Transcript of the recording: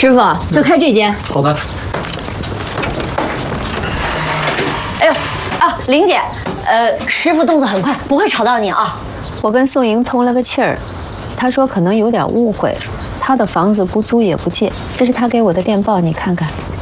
师傅就开这间。 好的。 哎呦，啊，玲姐，师傅动作很快，不会吵到你啊。 我跟宋莹通了个气儿，她说可能有点误会，她的房子不租也不借，这是她给我的电报，你看看。